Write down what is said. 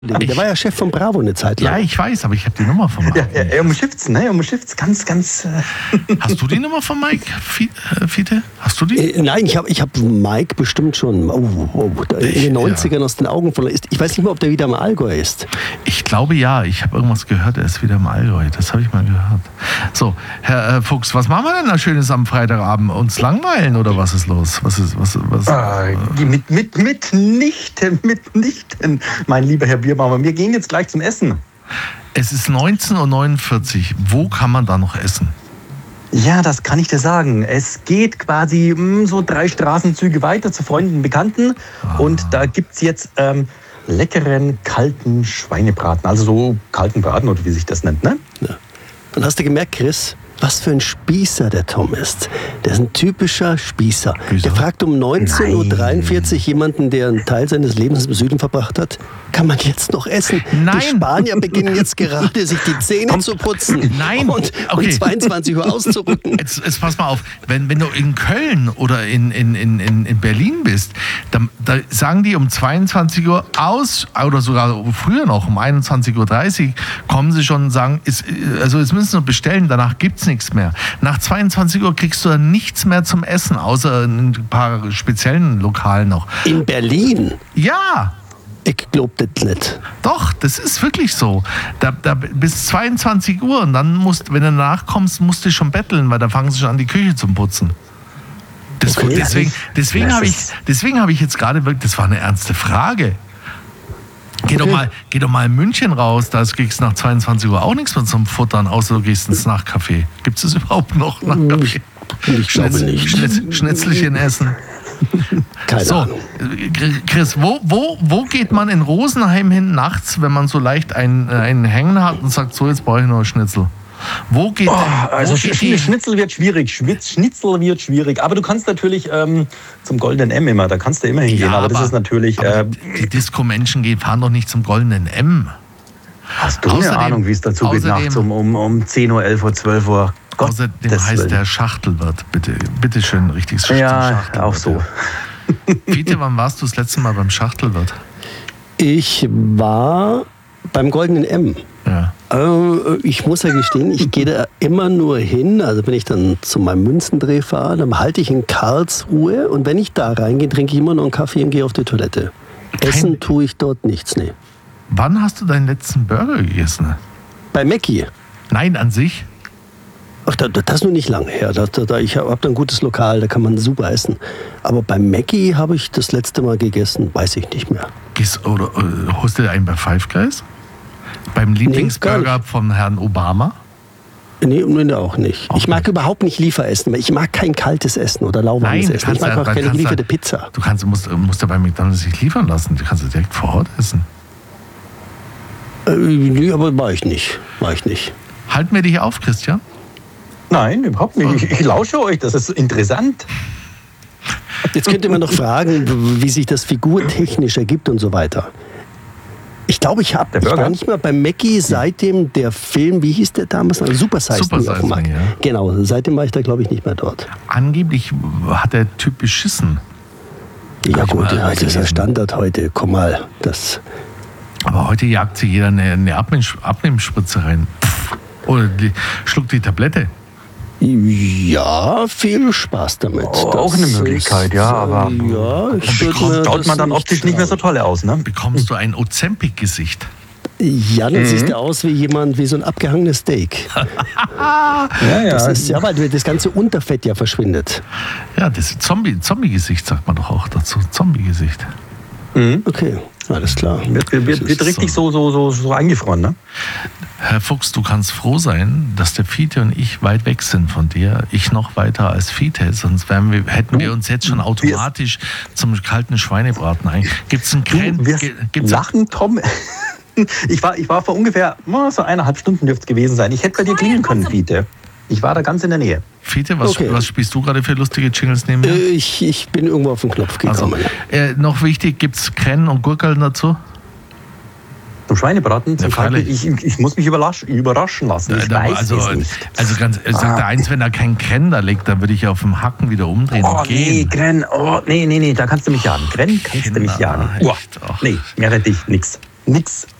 Der war ja Chef von Bravo eine Zeit lang. Ja, ich weiß, aber ich habe die Nummer von Mike. Ja, er umschifft's, ne? Er umschifft's ganz. Hast du die Nummer von Mike, Fiete? Hast du die? Nein, ich hab Mike bestimmt schon in den 90ern aus den Augen verloren. Ich weiß nicht mehr, ob der wieder im Allgäu ist. Ich glaube ja, ich habe irgendwas gehört, er ist wieder im Allgäu. Das habe ich mal gehört. So, Herr Fuchs, was machen wir denn da Schönes am Freitagabend? Uns langweilen oder was ist los? Was? Mitnichten. Mein lieber Herr Bierbaumer, wir gehen jetzt gleich zum Essen. Es ist 19:49 Uhr. Wo kann man da noch essen? Ja, das kann ich dir sagen. Es geht quasi so 3 Straßenzüge weiter zu Freunden und Bekannten. Und da gibt's jetzt leckeren, kalten Schweinebraten. Also so kalten Braten oder wie sich das nennt, ne? Ja. Und hast du gemerkt, Chris, was für ein Spießer der Tom ist? Der ist ein typischer Spießer. Wieso? Der fragt um 19:43 Uhr jemanden, der einen Teil seines Lebens im Süden verbracht hat, kann man jetzt noch essen? Nein. Die Spanier beginnen jetzt gerade, sich die Zähne zu putzen. Nein. Und Okay. um 22 Uhr auszurücken. Jetzt pass mal auf, wenn du in Köln oder in Berlin bist, da sagen die um 22 Uhr aus, oder sogar früher noch, um 21:30 Uhr, kommen sie schon und sagen, jetzt müssen sie bestellen, danach gibt es nichts mehr. Nach 22 Uhr kriegst du dann nichts mehr zum Essen, außer in ein paar speziellen Lokalen noch. In Berlin? Ja! Ich glaub das nicht. Doch, das ist wirklich so. Da bis 22 Uhr und dann wenn du nachkommst, musst du schon betteln, weil da fangen sie schon an, die Küche zu putzen. Deswegen habe ich jetzt gerade wirklich, das war eine ernste Frage. Geh doch mal in München raus, da kriegst du nach 22 Uhr auch nichts mehr zum Futtern, außer du gehst ins Nachtcafé. Gibt es das überhaupt noch? Nachtcafé? Ich glaube nicht. Schnitzelchen essen. Keine Ahnung. Chris, wo geht man in Rosenheim hin nachts, wenn man so leicht einen Hängen hat und sagt, so, jetzt brauche ich noch einen Schnitzel? Wo geht Schnitzel wird schwierig. Aber du kannst natürlich zum Goldenen M immer, da kannst du immer hingehen. Ja, aber das ist natürlich... die Disco-Menschen fahren doch nicht zum Goldenen M. Hast du eine Ahnung, wie es dazu geht nachts um 10 Uhr, 11 Uhr, 12 Uhr? Außerdem heißt der Schachtelwirt. Bitte schön, richtig zum Schachtelwirt. Ja, auch so. Fiete, wann warst du das letzte Mal beim Schachtelwirt? Ich war beim Goldenen M. Ja. Ich muss ja gestehen, ich gehe da immer nur hin, also wenn ich dann zu meinem Münzendreh fahre, dann halte ich in Karlsruhe und wenn ich da reingehe, trinke ich immer noch einen Kaffee und gehe auf die Toilette. Essen tue ich dort nichts, nee. Wann hast du deinen letzten Burger gegessen? Bei Mackie? Nein, an sich? Ach, das ist nur nicht lange her. Ich habe da ein gutes Lokal, da kann man super essen. Aber bei Mackie habe ich das letzte Mal gegessen, weiß ich nicht mehr. Holst du dir einen bei Five Guys? Beim Lieblingsburger von Herrn Obama? Nee, auch nicht. Ich mag überhaupt nicht Lieferessen. Ich mag kein kaltes Essen oder lauwarmes Essen. Ich mag auch keine gelieferte Pizza. Musst ja bei McDonald's nicht liefern lassen. Du kannst es direkt vor Ort essen. Nee, aber war ich nicht. Halten wir dich auf, Christian? Nein, überhaupt nicht. Ich lausche euch, das ist interessant. Jetzt könnte man noch fragen, wie sich das figurtechnisch ergibt und so weiter. Ich glaube, ich war nicht mehr bei Mackie seitdem der Film, wie hieß der damals? Super Size Me auf dem Markt. Ja. Genau, seitdem war ich da, glaube ich, nicht mehr dort. Angeblich hat der Typ beschissen. Ja gut, das ist ja Standard heute. Komm mal, Aber heute jagt sich jeder eine Abnehmspritze rein. Oder schluckt die Tablette. Ja, viel Spaß damit. Auch eine Möglichkeit, aber schaut man dann optisch nicht mehr so toll aus, ne? Bekommst du ein Ozempic-Gesicht? Ja, dann siehst du aus wie so ein abgehangenes Steak. Das ist ja, weil das ganze Unterfett ja verschwindet. Ja, das ist Zombie-Gesicht, sagt man doch auch dazu. Zombie-Gesicht. Okay, alles klar. Wird richtig so eingefroren, ne? Herr Fuchs, du kannst froh sein, dass der Fiete und ich weit weg sind von dir. Ich noch weiter als Fiete, sonst hätten wir uns jetzt schon automatisch zum kalten Schweinebraten Gibt es einen Lachen, Tom? Ich war vor ungefähr so 1,5 Stunden dürfte es gewesen sein. Ich hätte bei dir klingeln können, Fiete. Ich war da ganz in der Nähe. Fiete, was spielst du gerade für lustige Jingles neben mir? Ich bin irgendwo auf den Knopf gekommen. Noch wichtig, gibt es Krennen und Gurkeln dazu? Zum Schweinebraten? Ich muss mich überraschen lassen. Ich weiß es nicht. Also sagt der eins, wenn da kein Krenn da liegt, dann würde ich auf dem Hacken wieder umdrehen und gehen. Nee, da kannst du mich jagen. Krenn kannst du mich jagen. Nee, mehr hätte ich nix. nichts